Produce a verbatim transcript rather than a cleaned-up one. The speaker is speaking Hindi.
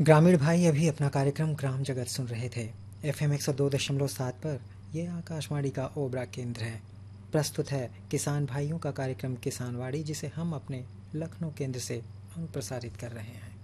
ग्रामीण भाई अभी अपना कार्यक्रम ग्राम जगत सुन रहे थे। एफ एम एक सौ दो दशमलव सात पर यह आकाशवाणी का ओबरा केंद्र है। प्रस्तुत है किसान भाइयों का कार्यक्रम किसानवाड़ी, जिसे हम अपने लखनऊ केंद्र से अनुप्रसारित कर रहे हैं।